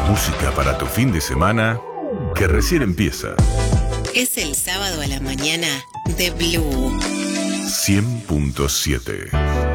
Música para tu fin de semana que recién empieza. Es el sábado a la mañana de Blue 100.7.